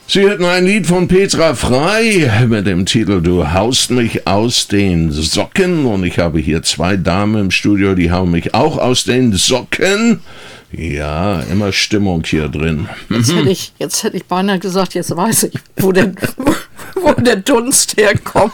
Sie hörten ein Lied von Petra Frei mit dem Titel Du haust mich aus den Socken. Und ich habe hier zwei Damen im Studio, die hauen mich auch aus den Socken. Ja, immer Stimmung hier drin. Jetzt hätte ich beinahe gesagt, jetzt weiß ich, wo der Dunst herkommt.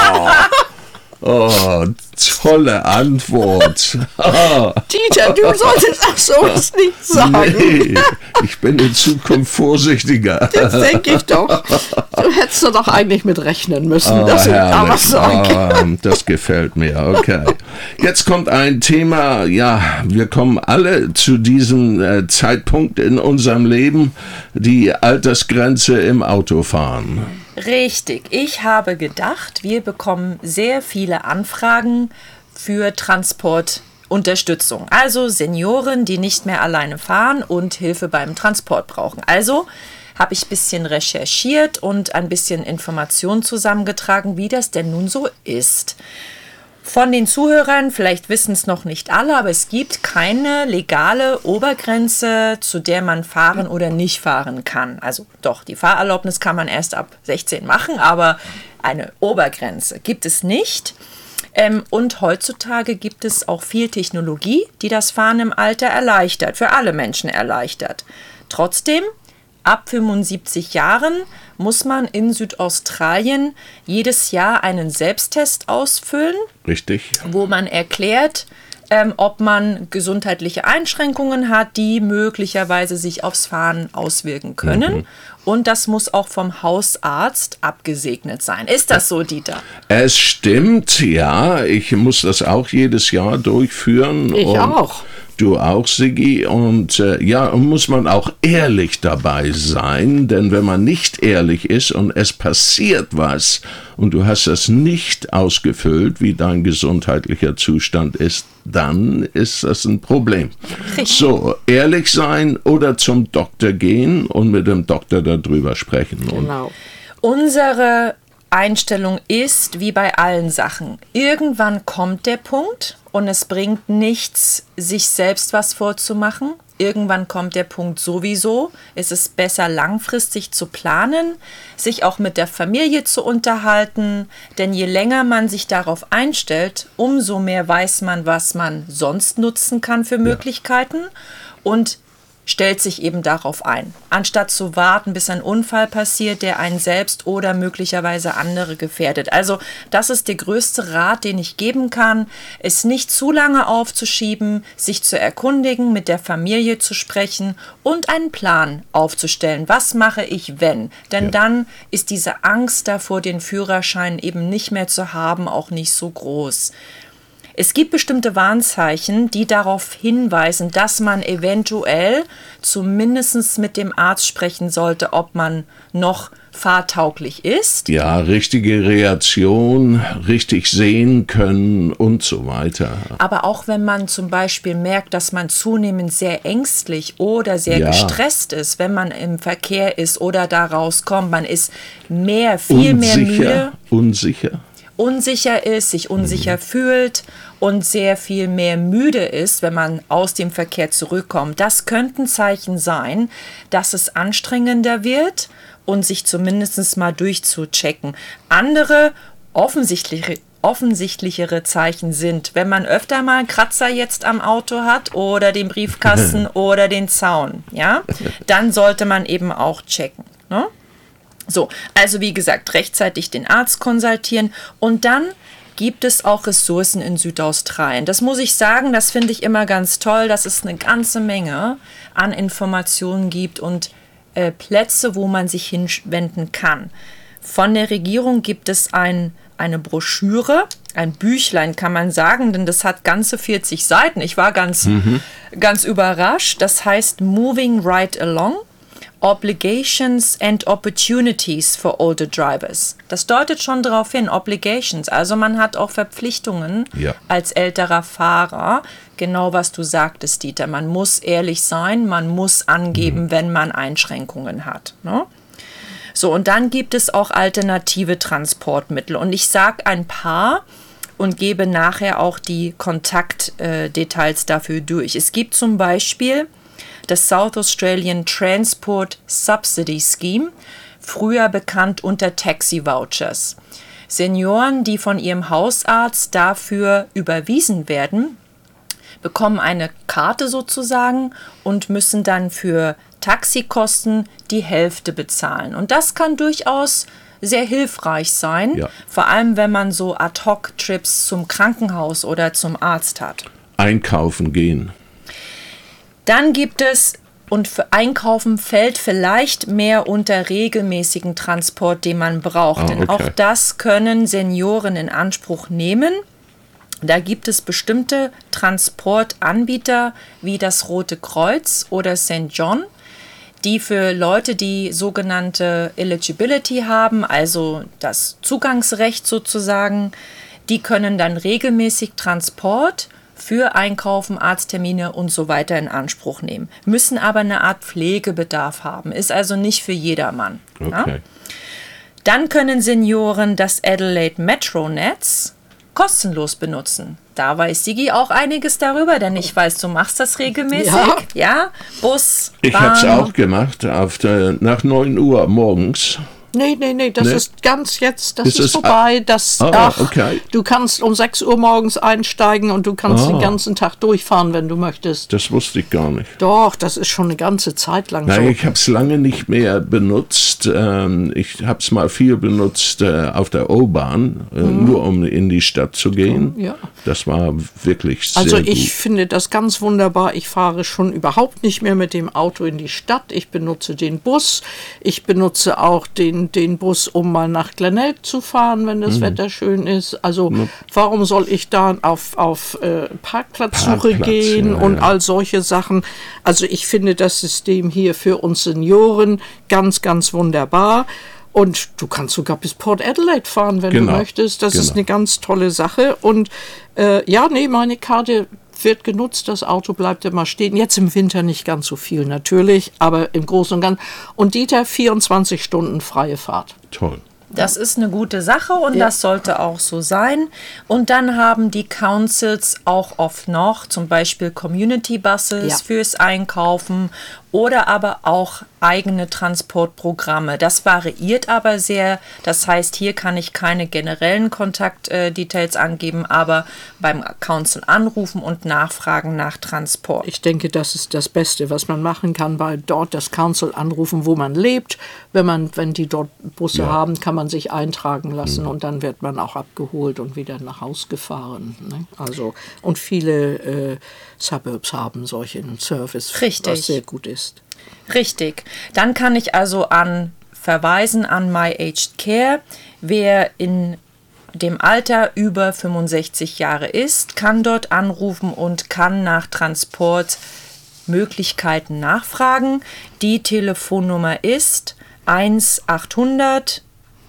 Oh, tolle Antwort. Dieter, du solltest auch sowas nicht sagen. Nee, ich bin in Zukunft vorsichtiger. Das denke ich doch. Du hättest doch eigentlich mit rechnen müssen, dass ich da was sage. Das gefällt mir, okay. Jetzt kommt ein Thema, ja, wir kommen alle zu diesem Zeitpunkt in unserem Leben, die Altersgrenze im Autofahren. Richtig. Ich habe gedacht, wir bekommen sehr viele Anfragen für Transportunterstützung. Also Senioren, die nicht mehr alleine fahren und Hilfe beim Transport brauchen. Also habe ich ein bisschen recherchiert und ein bisschen Informationen zusammengetragen, wie das denn nun so ist. Von den Zuhörern, vielleicht wissen es noch nicht alle, aber es gibt keine legale Obergrenze, zu der man fahren oder nicht fahren kann. Also doch, die Fahrerlaubnis kann man erst ab 16 machen, aber eine Obergrenze gibt es nicht. Und heutzutage gibt es auch viel Technologie, die das Fahren im Alter erleichtert, für alle Menschen erleichtert. Trotzdem, ab 75 Jahren muss man in Südaustralien jedes Jahr einen Selbsttest ausfüllen. Richtig. Wo man erklärt, ob man gesundheitliche Einschränkungen hat, die möglicherweise sich aufs Fahren auswirken können. Und das muss auch vom Hausarzt abgesegnet sein. Ist das so, Dieter? Es stimmt, ja. Ich muss das auch jedes Jahr durchführen. Ich auch. Du auch, Siggi. Und muss man auch ehrlich dabei sein, denn wenn man nicht ehrlich ist und es passiert was und du hast das nicht ausgefüllt, wie dein gesundheitlicher Zustand ist, dann ist das ein Problem. So, ehrlich sein oder zum Doktor gehen und mit dem Doktor darüber sprechen. Genau. Unsere Einstellung ist, wie bei allen Sachen, irgendwann kommt der Punkt und es bringt nichts, sich selbst was vorzumachen. Irgendwann kommt der Punkt sowieso. Es ist besser, langfristig zu planen, sich auch mit der Familie zu unterhalten, denn je länger man sich darauf einstellt, umso mehr weiß man, was man sonst nutzen kann für Möglichkeiten und stellt sich eben darauf ein, anstatt zu warten, bis ein Unfall passiert, der einen selbst oder möglicherweise andere gefährdet. Also das ist der größte Rat, den ich geben kann, es nicht zu lange aufzuschieben, sich zu erkundigen, mit der Familie zu sprechen und einen Plan aufzustellen. Was mache ich, wenn? Denn dann ist diese Angst davor, den Führerschein eben nicht mehr zu haben, auch nicht so groß. Es gibt bestimmte Warnzeichen, die darauf hinweisen, dass man eventuell zumindest mit dem Arzt sprechen sollte, ob man noch fahrtauglich ist. Ja, richtige Reaktion, richtig sehen können und so weiter. Aber auch wenn man zum Beispiel merkt, dass man zunehmend sehr ängstlich oder sehr gestresst ist, wenn man im Verkehr ist oder da rauskommt, man ist viel mehr müde. Unsicher ist, sich unsicher fühlt und sehr viel mehr müde ist, wenn man aus dem Verkehr zurückkommt. Das könnten Zeichen sein, dass es anstrengender wird und sich zumindest mal durchzuchecken. Andere offensichtlichere Zeichen sind, wenn man öfter mal einen Kratzer jetzt am Auto hat oder den Briefkasten oder den Zaun, ja, dann sollte man eben auch checken, ne? So, also wie gesagt, rechtzeitig den Arzt konsultieren und dann gibt es auch Ressourcen in Südaustralien. Das muss ich sagen, das finde ich immer ganz toll, dass es eine ganze Menge an Informationen gibt und Plätze, wo man sich hinwenden kann. Von der Regierung gibt es eine Broschüre, ein Büchlein kann man sagen, denn das hat ganze 40 Seiten. Ich war ganz überrascht. Das heißt Moving Right Along. Obligations and Opportunities for Older Drivers. Das deutet schon darauf hin, Obligations, also man hat auch Verpflichtungen als älterer Fahrer, genau was du sagtest, Dieter, man muss ehrlich sein, man muss angeben, wenn man Einschränkungen hat, ne? So, und dann gibt es auch alternative Transportmittel und ich sage ein paar und gebe nachher auch die Kontaktdetails dafür durch. Es gibt zum Beispiel das South Australian Transport Subsidy Scheme, früher bekannt unter Taxi Vouchers. Senioren, die von ihrem Hausarzt dafür überwiesen werden, bekommen eine Karte sozusagen und müssen dann für Taxikosten die Hälfte bezahlen. Und das kann durchaus sehr hilfreich sein, Ja. vor allem wenn man so Ad-Hoc-Trips zum Krankenhaus oder zum Arzt hat. Einkaufen gehen. Dann gibt es, und für Einkaufen fällt vielleicht mehr unter regelmäßigen Transport, den man braucht. Denn okay. auch das können Senioren in Anspruch nehmen. Da gibt es bestimmte Transportanbieter wie das Rote Kreuz oder St. John, die für Leute, die sogenannte Eligibility haben, also das Zugangsrecht sozusagen, die können dann regelmäßig Transport für Einkaufen, Arzttermine und so weiter in Anspruch nehmen, müssen aber eine Art Pflegebedarf haben, ist also nicht für jedermann. Okay. Ja? Dann können Senioren das Adelaide Metro-Netz kostenlos benutzen. Da weiß Sigi auch einiges darüber, denn ich weiß, du machst das regelmäßig. Ja, Bus, Ich Bahn. habe es auch gemacht nach 9 Uhr morgens. Nee, das Nee? ist ganz jetzt, das Ist ist es- vorbei. Okay. Du kannst um 6 Uhr morgens einsteigen und du kannst den ganzen Tag durchfahren, wenn du möchtest. Das wusste ich gar nicht. Doch, das ist schon eine ganze Zeit lang Nein, so. ich habe es lange nicht mehr benutzt. Ich habe es mal viel benutzt auf der O-Bahn, nur um in die Stadt zu gehen. Ja. Das war wirklich sehr Also gut. ich finde das ganz wunderbar. Ich fahre schon überhaupt nicht mehr mit dem Auto in die Stadt. Ich benutze den Bus. Ich benutze auch den Bus, um mal nach Glenelg zu fahren, wenn das Wetter schön ist. Also warum soll ich da auf Parkplatzsuche Parkplatz, gehen ja, und ja. all solche Sachen? Also ich finde das System hier für uns Senioren ganz, ganz wunderbar. Und du kannst sogar bis Port Adelaide fahren, wenn Genau, du möchtest. Das ist genau. eine ganz tolle Sache. Und meine Karte wird genutzt, das Auto bleibt immer stehen. Jetzt im Winter nicht ganz so viel natürlich, aber im Großen und Ganzen. Und Dieter, 24 Stunden freie Fahrt. Toll. Das ist eine gute Sache und Ja. das sollte auch so sein. Und dann haben die Councils auch oft noch zum Beispiel Community Buses Ja. fürs Einkaufen oder aber auch eigene Transportprogramme. Das variiert aber sehr. Das heißt, hier kann ich keine generellen Kontaktdetails angeben, aber beim Council anrufen und nachfragen nach Transport. Ich denke, das ist das Beste, was man machen kann, weil dort das Council anrufen, wo man lebt. Wenn die dort Busse haben, kann man sich eintragen lassen und dann wird man auch abgeholt und wieder nach Haus gefahren. Ne? Also, und viele Suburbs haben solchen Service, Richtig. was sehr gut ist. Richtig. Dann kann ich also verweisen an My Aged Care. Wer in dem Alter über 65 Jahre ist, kann dort anrufen und kann nach Transportmöglichkeiten nachfragen. Die Telefonnummer ist 1-800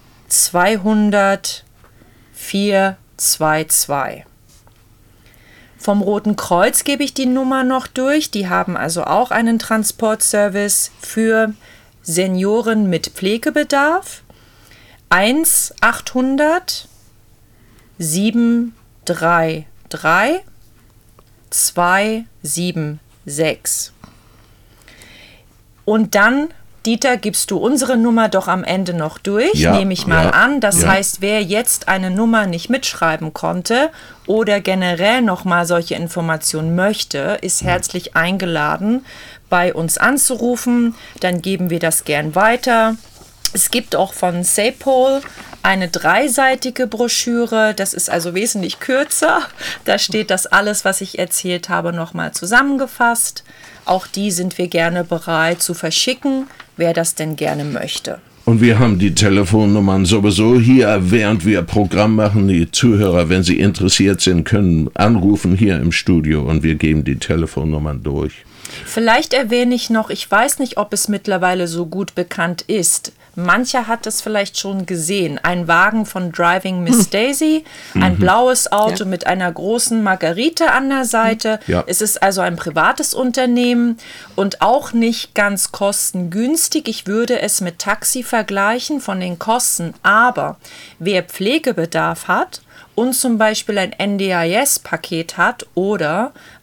200 422. Vom Roten Kreuz gebe ich die Nummer noch durch. Die haben also auch einen Transportservice für Senioren mit Pflegebedarf. 1-800 733 276. Und dann, Dieter, gibst du unsere Nummer doch am Ende noch durch, Ja, nehme ich mal ja, an. Das ja. heißt, wer jetzt eine Nummer nicht mitschreiben konnte oder generell noch mal solche Informationen möchte, ist herzlich eingeladen, bei uns anzurufen. Dann geben wir das gern weiter. Es gibt auch von SAPOL eine 3-seitige Broschüre. Das ist also wesentlich kürzer. Da steht das alles, was ich erzählt habe, nochmal zusammengefasst. Auch die sind wir gerne bereit zu verschicken, wer das denn gerne möchte. Und wir haben die Telefonnummern sowieso hier, während wir Programm machen. Die Zuhörer, wenn sie interessiert sind, können anrufen hier im Studio und wir geben die Telefonnummern durch. Vielleicht erwähne ich noch, ich weiß nicht, ob es mittlerweile so gut bekannt ist. Mancher hat es vielleicht schon gesehen. Ein Wagen von Driving Miss Daisy, ein blaues Auto mit einer großen Margarite an der Seite. Ja. Es ist also ein privates Unternehmen und auch nicht ganz kostengünstig. Ich würde es mit Taxi vergleichen von den Kosten. Aber wer Pflegebedarf hat und zum Beispiel ein NDIS-Paket hat oder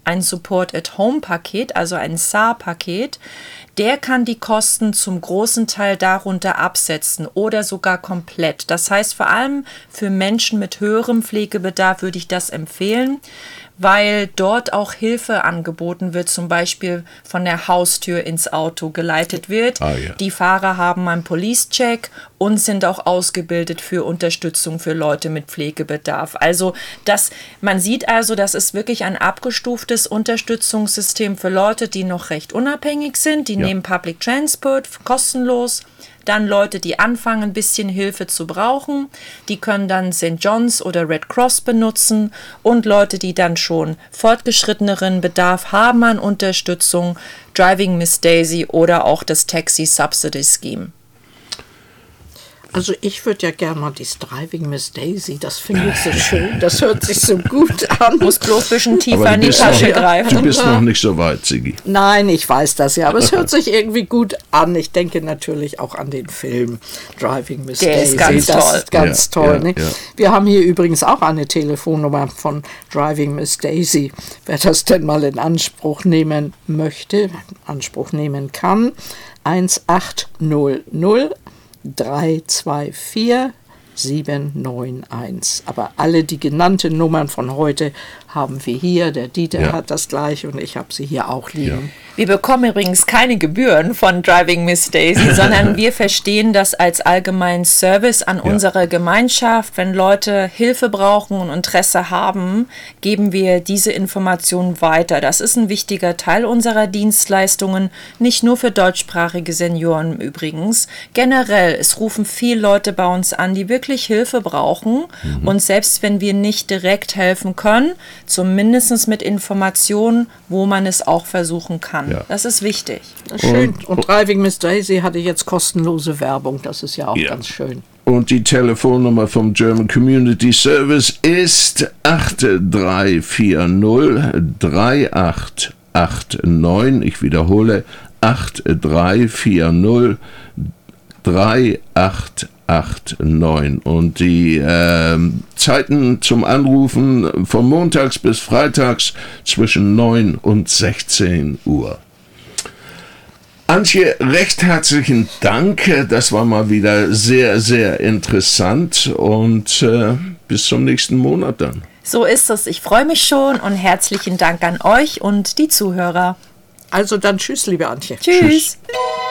ein Support-at-Home-Paket, also ein SAR-Paket, der kann die Kosten zum großen Teil darunter absetzen oder sogar komplett. Das heißt, vor allem für Menschen mit höherem Pflegebedarf würde ich das empfehlen, weil dort auch Hilfe angeboten wird, zum Beispiel von der Haustür ins Auto geleitet wird. Ah, ja. Die Fahrer haben einen Police-Check und sind auch ausgebildet für Unterstützung für Leute mit Pflegebedarf. Also man sieht also, das ist wirklich ein abgestuftes Unterstützungssystem für Leute, die noch recht unabhängig sind. Die nehmen Public Transport kostenlos. Dann Leute, die anfangen, ein bisschen Hilfe zu brauchen, die können dann St. John's oder Red Cross benutzen, und Leute, die dann schon fortgeschritteneren Bedarf haben an Unterstützung, Driving Miss Daisy oder auch das Taxi Subsidy Scheme. Also ich würde ja gerne mal das Driving Miss Daisy, das finde ich so schön, das hört sich so gut an. Muss bloß ein bisschen tiefer Aber in die Tasche greifen. Du bist noch nicht so weit, Siggi. Nein, ich weiß das ja, aber es hört sich irgendwie gut an. Ich denke natürlich auch an den Film Driving Miss Der Daisy. ist ganz das toll. ist ganz toll. Ja, Ne? ja. Wir haben hier übrigens auch eine Telefonnummer von Driving Miss Daisy. Wer das denn mal in Anspruch nehmen möchte, in Anspruch nehmen kann, 1800 324 791. Aber alle die genannten Nummern von heute haben wir hier. Der Dieter hat das gleiche und ich habe sie hier auch liegen. Wir bekommen übrigens keine Gebühren von Driving Miss Daisy, sondern wir verstehen das als allgemeinen Service an unsere Gemeinschaft. Wenn Leute Hilfe brauchen und Interesse haben, geben wir diese Informationen weiter. Das ist ein wichtiger Teil unserer Dienstleistungen, nicht nur für deutschsprachige Senioren übrigens. Generell, es rufen viele Leute bei uns an, die wirklich Hilfe brauchen. Und selbst wenn wir nicht direkt helfen können, zumindest mit Informationen, wo man es auch versuchen kann. Ja. Das ist wichtig. Das ist schön. Und Driving Miss Daisy hatte jetzt kostenlose Werbung. Das ist ja auch ganz schön. Und die Telefonnummer vom German Community Service ist 8340 3889. Ich wiederhole, 8340 3889. Und die Zeiten zum Anrufen von montags bis freitags zwischen 9 und 16 Uhr. Antje, recht herzlichen Dank. Das war mal wieder sehr, sehr interessant, und bis zum nächsten Monat dann. So ist es. Ich freue mich schon und herzlichen Dank an euch und die Zuhörer. Also dann tschüss, liebe Antje. Tschüss.